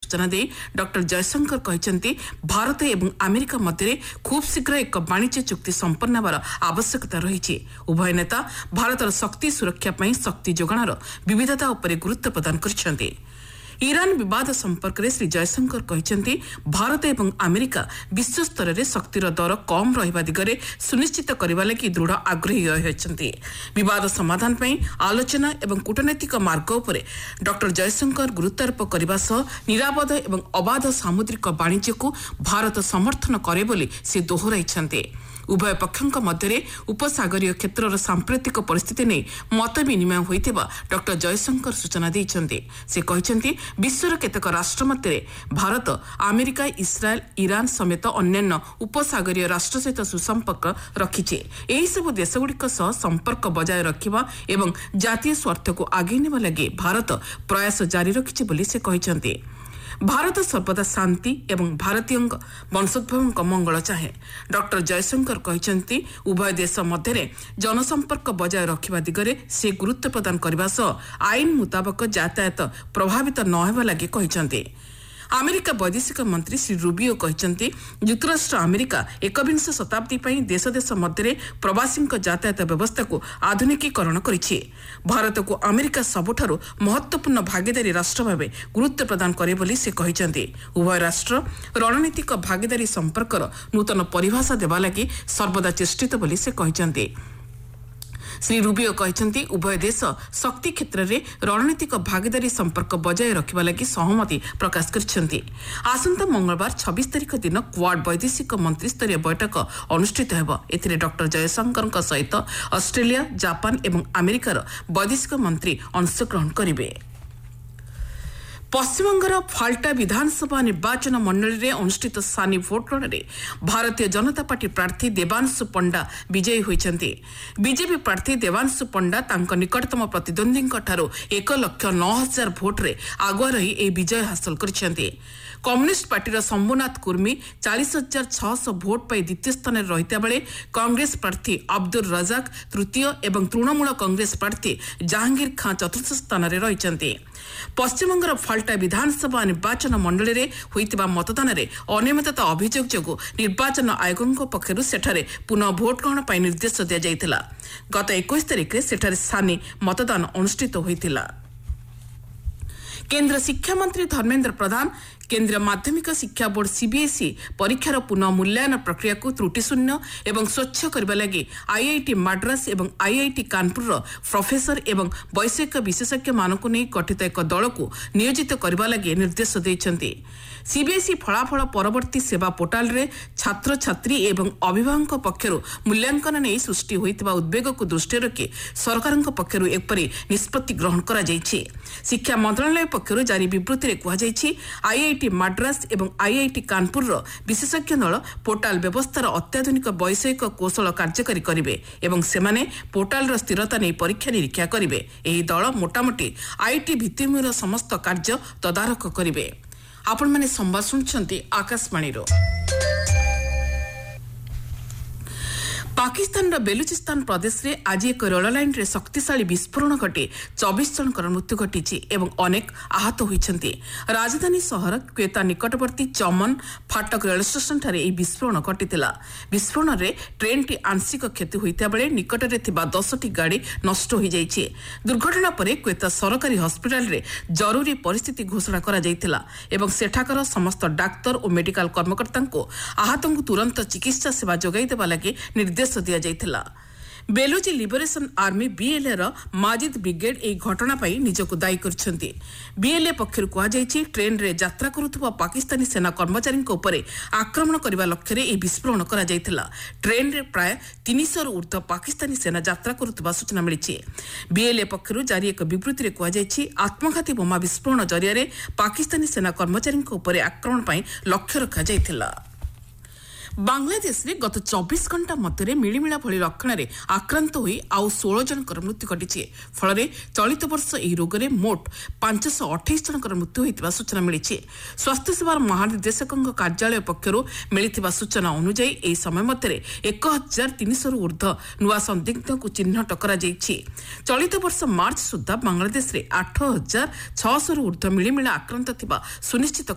सूचना दे डॉक्टर जयशंकर कहते भारत एवं अमेरिका मध्य खूब शीघ्र एक वाणिज्य चुक्ति संपन्न होवार आवश्यकता रही। उभय नेता भारतर शक्ति सुरक्षा पर शक्ति जोगाणर विविधता उपर गुरुत्व प्रदान कर। ईरान विवाद संपर्क में श्री जयशंकर कहते भारत एवं अमेरिका विश्व स्तर में शक्तिर दर कम रहिबा दिगरे सुनिश्चित करने लगी दृढ़ आग्रही रही। विवाद समाधान पर आलोचना एवं कूटनैतिक मार्ग उपर डॉक्टर जयशंकर गुरुत्वारोप करने सह निरापद एवं अबाध सामुद्रिक वाणिज्य को भारत समर्थन करे बोली से दोहराई। उभय पक्षों मध्य उपसागरीय क्षेत्र सांप्रतिक परिस्थिति नहीं मत विनिमय होता डॉक्टर जयशंकर सूचना देते। से कहते विश्वर केतक राष्ट्र मध्य भारत अमेरिका इस्राएल ईरान समेत अन्य उपसागरीय राष्ट्र सहित सुसंपर्क रखिछे। एही सब देशगुड़िक सह संपर्क बजाय रखिबा एवं जातीय स्वार्थ को आगे नेबा लगी भारत प्रयास जारी रखिछे बोली से कहते। भारत सर्वदा शांति एवं भारतीय वंशोद्भवों मंगल चाहे। डॉक्टर जयशंकर कहते उभय देश मध्य जनसंपर्क बजाय रखा दिगरे से गुरुत्व प्रदान करने सह आईन मुताबक यातायात प्रभावित न होगा लगी कहते। अमेरिका वैदेशिक मंत्री श्री रूबियो कहते युक्तराष्ट्र अमेरिका एकविंश शताब्दी पर देश देश मध्य प्रवासी यातायात व्यवस्था को आधुनिकीकरण करिछि। भारत को अमेरिका सबुठारु महत्वपूर्ण भागीदारी राष्ट्र भाव गुरुत्व प्रदान करे बोली से कहते। उभय राष्ट्र रणनीतिक भागीदारी संपर्कर नूतन परिभाषा देवा लगी सर्वदा चेष्टित बोली से कहते। श्री रूबियो कहते उभय देश शक्ति क्षेत्र में रणनीतिक भागीदारी संपर्क बजाय रखा लगी सहमति प्रकाश करछन्ति। आसंता मंगलवार 26 तारिख दिन क्वाड वैदेशिक मंत्री स्तरीय बैठक अनुष्ठित होगा। एथिरे डॉक्टर जयशंकर सहित ऑस्ट्रेलिया जापान एवं अमेरिकार वैदेशिक मंत्री अंशग्रहण करेंगे। पश्चिमबंगर फाल्टा विधानसभा निर्वाचन मंडली में अनुष्ठित सानी भोटग्रहण में भारतीय जनता पार्टी प्रार्थी देवांशु पंडा विजयी होइछन्ति। बीजेपी प्रार्थी देवांशु पंडा तांको निकटतम प्रतिद्वंदी 1,09,000 भोट रे आगुआ रही ए विजय हासिल करिसेंति। Communist party Shambhunath Kurmi 40,600 vote पाई द्वितीय स्थान में रहिता बेले कांग्रेस प्रार्थी अब्दुल रजाक तृतीय एवं तृणमूल कांग्रेस प्रार्थी जहांगीर खां चतुर्थ स्थान में रहिछन्ति। पश्चिमबंगर फाल्टा विधानसभा निर्वाचन मंडली में होइतिबा मतदान रे अनियमितता अभियोग जोगु निर्वाचन आयोगों पक्षरु सेठारे पुनः भोट ग्रहण पर निर्देश दिया जाइतिला। गत 21 तारिख में सेठारे सानी मतदान अनुष्ठित होइतिला। केंद्र शिक्षा मंत्री धर्मेंद्र प्रधान केंद्रीय माध्यमिक शिक्षा बोर्ड सीबीएसई परीक्षार पुनः मूल्यांकन प्रक्रिया को त्रुटिशून्य एवं स्वच्छ करने लगी आईआईटी मद्रास एवं आईआईटी कानपुर प्रोफेसर एवं वैषयिक विशेषज्ञ मानक नहीं गठित एक दल को नियोजित करने लगी निर्देश देते। सीबीएसई फलाफल परवर्ती सेवा पोर्टाल रे छात्र छात्री एवं अभिभावक पक्षर मूल्यांकन नहीं सृष्टि होइतिबा उद्वेग को दृष्टि रखी सरकार पक्षर एपरी निष्पत्ति ग्रहण करा जायछि। शिक्षा मंत्रालय पक्षर जारी विवृत्ति रे कहा जायछि आईआईटी मद्रास एवं आईआईटी कानपुर विशेषज्ञ दल पोर्टाल व्यवस्थार अत्याधुनिक वैषयिक कौशल कार्यकारी करिवे एवं सेमाने पोर्टाल स्थिरता नहीं परीक्षा निरीक्षा करिवे। एही दल मोटामोटी आईटी भित्तिभूमिर समस्त कार्य तदारख करिवे। आपण माने संवाद सुनछन्ती आकाशवाणी रो। पाकिस्तान बेलुचिस्तान प्रदेश रे आज एक रेल लाइन रे शक्तिशाली विस्फोरण घटी 24 जनकर मृत्यु घटी एवं अनेक आहत होइछन्ति। राजधानी शहर क्वेता निकटवर्ती चमन फाटक रेल स्टेशन ठारे ए विस्फोरण घटितिला। विस्फोरण रे ट्रेन टी आंशिक क्षति होइता बेले निकट रे थिबा 10टी गाड़ी नष्ट होई जाइछि। दुर्घटना परे क्वेता सरकारी हॉस्पिटल रे जरूरी परिस्थिति घोषणा करा जाइतिला एवं सेठाकर समस्त डाक्तर और मेडिकल कर्मकर्ता को आहतों को तुरंत चिकित्सा सेवा जोगाई देबा लागि निर्देश दिया जाइतिला। बेलुची लिबरेशन आर्मी बीएलए रो माजिद ब्रिगेड ए घटना पाई निजको दायी करछन्ती। बीएलए पक्षर कहा जायछि ट्रेन रे यात्रा करुथुवा पाकिस्तानी सेना कर्मचारी उपरे आक्रमण करबा लक्ष्य रे ए विस्फोरण करा जायतिला। ट्रेन रे प्राय 300 रु ऊर्ध्व पाकिस्तानी सेना यात्रा करुथुवा सूचना मिलिछि। बीएलए पक्षर जारी एक विवृत्ति रे कहा जायछि आत्मघाती बोमा विस्फोरण जरिया रे पाकिस्तानी सेना कर्मचारी उपरे आक्रमण पाई लक्ष्य रखा जायतिला। बांग्लादेश रे गत 24 घंटा मध्य मिलिमिला भली लक्षण में आक्रांत होई आउ 16 जनकर मृत्यु घटी। फल चलित वर्ष यह रोग में मोट 528 जनकर मृत्यु होता सूचना मिली। स्वास्थ्य सेवा महानिर्देशक कार्यालय पक्षर मिली सूचना अनुजाई यह समय मध्य 1300 रु ऊर्ध्व नुआ संदिग्ध को चिन्हट कर चलित वर्ष मार्च सुधा बांग्लादेश रे 8600 रु ऊर्ध्व मिलिमिला आक्रांत थिबा सुनिश्चित